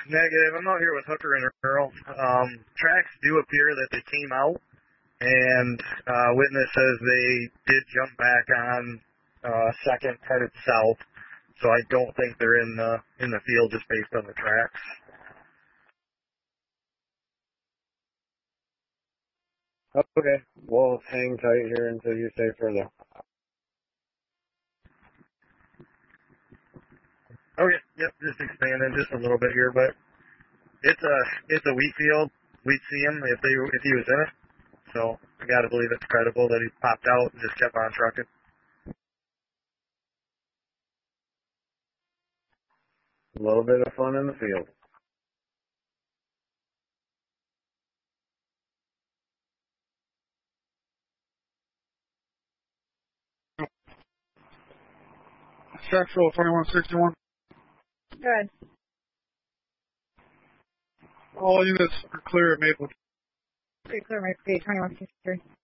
Negative. I'm out here with Hooker and Earl. Tracks do appear that they came out, and witness says they did jump back on second, headed south. So I don't think they're in the field just based on the tracks. Okay, we'll hang tight here until you say further. Okay, yep, just expanding just a little bit here, but it's a wheat field. We'd see him if he was in it. So I gotta believe it's credible that he popped out and just kept on trucking. A little bit of fun in the field. Structural 2161. Good. All units are clear at Maple. Pretty clear, my 2163.